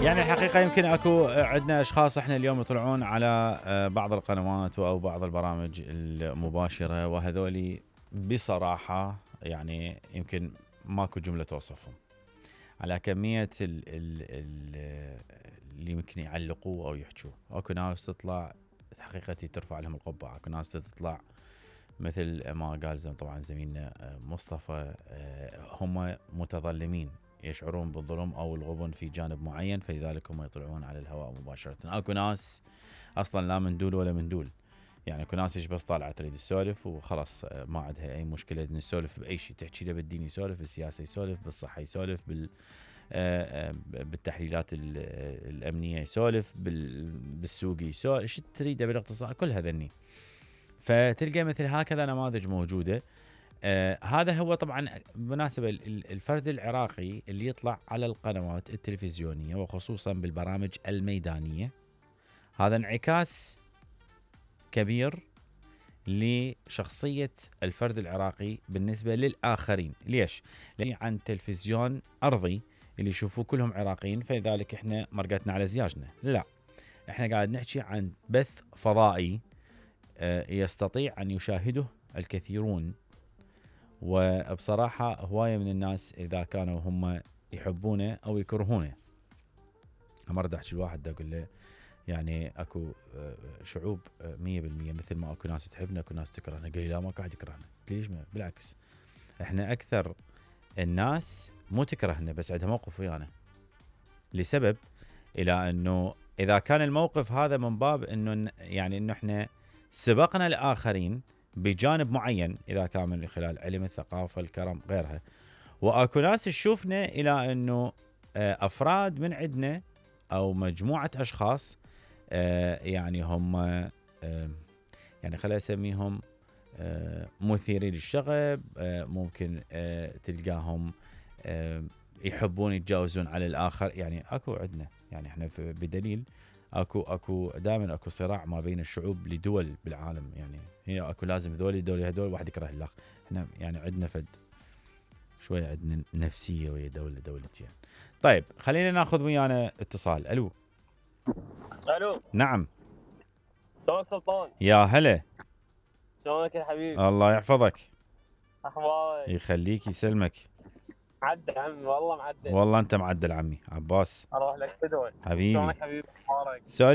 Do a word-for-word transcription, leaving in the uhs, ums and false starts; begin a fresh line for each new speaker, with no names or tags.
يعني الحقيقة يمكن اكو عندنا اشخاص احنا اليوم يطلعون على بعض القنوات او بعض البرامج المباشرة، وهذولي بصراحة يعني يمكن ماكو جملة توصفهم على كمية ال ال ال اللي يمكن يعلقوه او يحجوه. اكو ناس تطلع حقيقتي ترفع لهم القبعة، اكو ناس تطلع مثل ما قال زم طبعا زميلنا مصطفى، هم متظلمين يشعرون بالظلم او الغبن في جانب معين، فلذلك هم يطلعون على الهواء مباشره. اكو ناس اصلا لا من دول ولا من دول، يعني اكو ناس بس طالعه تريد تسولف وخلاص، ما عندها اي مشكله نسولف باي شيء، تحكي له بالدين يسولف، بالسياسه يسولف، بالصحه يسولف، بال بالتحليلات الامنيه يسولف، بالسوق يسولف، ايش تريده بالاقتصاد، كل هذني. فتلقى مثل هكذا نماذج موجوده. آه هذا هو طبعا بالمناسبة الفرد العراقي اللي يطلع على القنوات التلفزيونية وخصوصا بالبرامج الميدانية، هذا انعكاس كبير لشخصية الفرد العراقي بالنسبة للآخرين. ليش؟ لأن عن تلفزيون أرضي اللي يشوفوه كلهم عراقيين فلذلك احنا مرقتنا على زياجنا. لا، احنا قاعد نحكي عن بث فضائي آه يستطيع أن يشاهده الكثيرون، وبصراحة هواية من الناس إذا كانوا هم يحبونه أو يكرهونه. أمر أحكي الواحد دا أقول له يعني أكو شعوب مية بالمية مثل ما أكو ناس تحبنا أكو ناس تكرهنا. قال لي لا ما قاعد يكرهنا. ليش؟ ما بالعكس، إحنا أكثر الناس مو تكرهنا بس عندها موقف ويانا، لسبب إلى أنه إذا كان الموقف هذا من باب أنه يعني أنه إحنا سبقنا الآخرين بجانب معين، إذا كان من خلال علم، الثقافة، الكرم، غيرها، وأكو ناس تشوفنا إلى أنه أفراد من عندنا أو مجموعة أشخاص يعني هم يعني خلينا نسميهم مثيرين للشغب، ممكن تلقاهم يحبون يتجاوزون على الآخر. يعني أكو عندنا يعني إحنا بدليل اكو اكو دائما اكو صراع ما بين الشعوب لدول بالعالم، يعني هي اكو لازم ذولي دول هذول واحد يكره الاخر. احنا يعني عندنا فد شويه عندنا نفسيه ويا دوله دولتين. طيب خلينا ناخذ ويانا اتصال. الو
الو
نعم.
شلونك سلطان؟
يا هلا.
شلونك يا حبيبي؟
الله يحفظك.
اخبارك؟
يخليك يسلمك.
معدل عمي والله معدل.
والله انت معدل عمي عباس.
اروح لك فدوه.
حبيبي
شلونك حبيبي؟ اخبارك؟